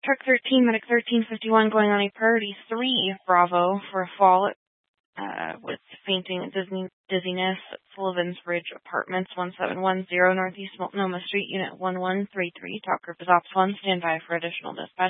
Truck 13, Medic 1351 going on a priority 3 Bravo for a fall with fainting and dizziness at Sullivan's Ridge Apartments, 1710 Northeast Multnomah Street, Unit 1133. Talk group is Ops 1. Stand by for additional dispatch.